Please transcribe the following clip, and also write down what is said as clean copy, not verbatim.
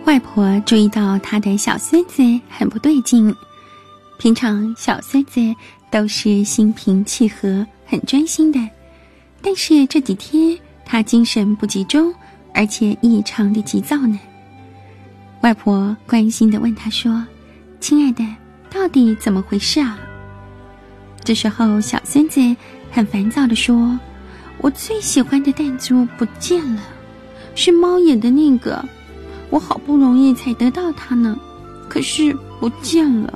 外婆注意到她的小孙子很不对劲，平常小孙子都是心平气和很专心的，但是这几天他精神不集中，而且异常的急躁呢。外婆关心地问他说，亲爱的，到底怎么回事啊？这时候小孙子很烦躁地说，我最喜欢的弹珠不见了，是猫眼的那个，我好不容易才得到它呢，可是不见了。